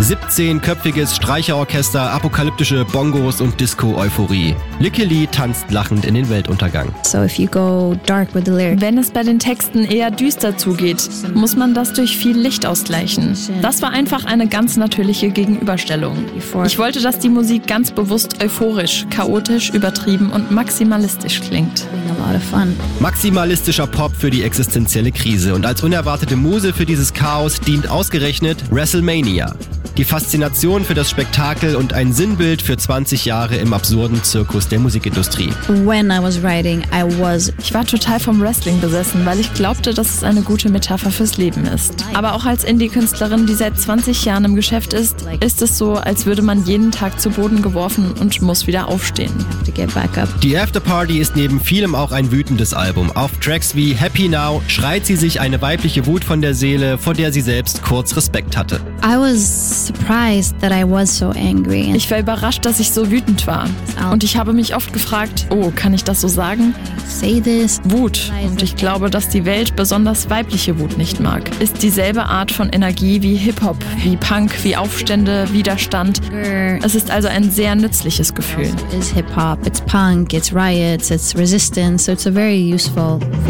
17-köpfiges Streicherorchester, apokalyptische Bongos und Disco-Euphorie. Licky Lee tanzt lachend in den Weltuntergang. So if you go dark with the lyrics. Wenn es bei den Texten eher düster zugeht, muss man das durch viel Licht ausgleichen. Das war einfach eine ganz natürliche Gegenüberstellung. Ich wollte, dass die Musik ganz bewusst euphorisch, chaotisch, übertrieben und maximalistisch klingt. Maximalistischer Pop für die existenzielle Krise und als unerwartete Muse für dieses Chaos dient ausgerechnet WrestleMania. Die Faszination für das Spektakel und ein Sinnbild für 20 Jahre im absurden Zirkus der Musikindustrie. Ich war total vom Wrestling besessen, weil ich glaubte, dass es eine gute Metapher fürs Leben ist. Aber auch als Indie-Künstlerin, die seit 20 Jahren im Geschäft ist es so, als würde man jeden Tag zu Boden geworfen und muss wieder aufstehen. Die Afterparty ist neben vielem auch ein wütendes Album. Auf Tracks wie Happy Now schreit sie sich eine weibliche Wut von der Seele, vor der sie selbst kurz Respekt hatte. Ich war überrascht, dass ich so wütend war. Und ich habe mich oft gefragt, kann ich das so sagen? Wut, und ich glaube, dass die Welt besonders weibliche Wut nicht mag, ist dieselbe Art von Energie wie Hip-Hop, wie Punk, wie Aufstände, Widerstand. Es ist also ein sehr nützliches Gefühl. It's hip-hop, it's punk, it's riots, it's resistance, so it's a very useful